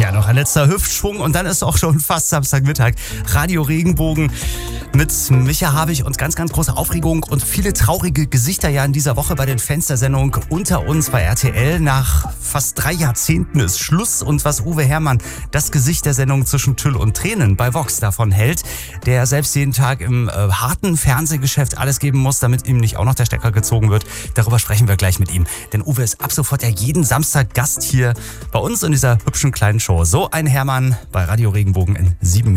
Ja, noch ein letzter Hüftschwung und dann ist auch schon fast Samstagmittag. Radio Regenbogen mit Micha Habich und ganz, ganz große Aufregung und viele traurige Gesichter ja in dieser Woche bei den Fans der Sendung Unter uns bei RTL. Nach fast 3 Jahrzehnten ist Schluss und was Uwe Herrmann, das Gesicht der Sendung zwischen Tüll und Tränen bei Vox davon hält, der selbst jeden Tag im harten Fernsehgeschäft alles geben muss, damit ihm nicht auch noch der Stecker gezogen wird. Darüber sprechen wir gleich mit ihm. Denn Uwe ist ab sofort ja jeden Samstag Gast hier bei uns in dieser hübschen kleinen Show. So ein Herrmann bei Radio Regenbogen in 7 Minuten.